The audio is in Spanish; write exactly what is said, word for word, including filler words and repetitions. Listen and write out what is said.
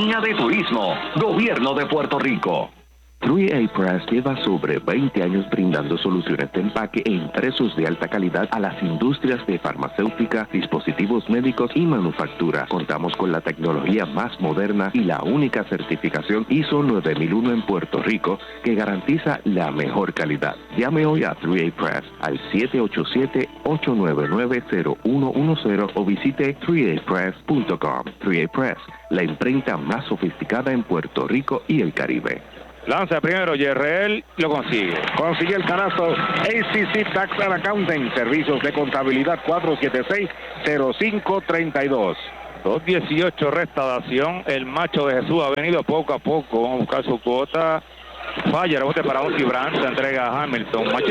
Compañía de Turismo, Gobierno de Puerto Rico. tres A Press lleva sobre veinte años brindando soluciones de empaque e impresos de alta calidad a las industrias de farmacéutica, dispositivos médicos y manufactura. Contamos con la tecnología más moderna y la única certificación I S O nueve mil uno en Puerto Rico que garantiza la mejor calidad. Llame hoy a tres A Press al siete ocho siete, ocho nueve nueve, cero uno uno cero o visite tres a press punto com. tres A Press, la imprenta más sofisticada en Puerto Rico y el Caribe. Lanza primero, Yerreel lo consigue. Consigue el canasto. A C C Tax and Accounting. Servicios de contabilidad cuatro siete seis, cero cinco tres dos. dos dieciocho restauración. El macho de Jesús ha venido poco a poco. Vamos a buscar su cuota. Falla, rebote para Onsi Brand. Se entrega a Hamilton. Macho